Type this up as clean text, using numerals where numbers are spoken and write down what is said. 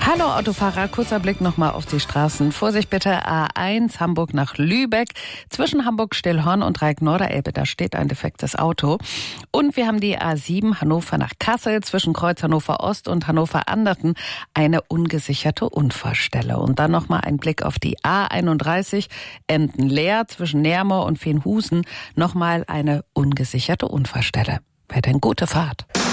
Hallo Autofahrer, kurzer Blick nochmal auf die Straßen. Vorsicht bitte, A1 Hamburg nach Lübeck. Zwischen Hamburg-Stillhorn und Dreieck-Norderelbe, da steht ein defektes Auto. Und wir haben die A7 Hannover nach Kassel, zwischen Kreuz Hannover Ost und Hannover Anderten, eine ungesicherte Unfallstelle. Und dann nochmal ein Blick auf die A31 Emden-Leer, zwischen Nermoor und Veenhusen, nochmal eine ungesicherte Unfallstelle. Weiterhin gute Fahrt.